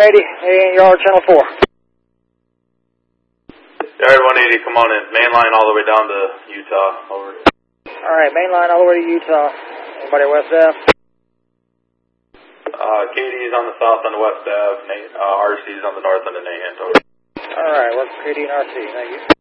80, yard channel 4. Yard 180, come on in. Main line all the way down to Utah. Over. Alright, main line all the way to Utah. Anybody West Ave? KD's on the south on the west Ave. RC's on the north on the Nahant. Alright, work KD and RC. Thank you.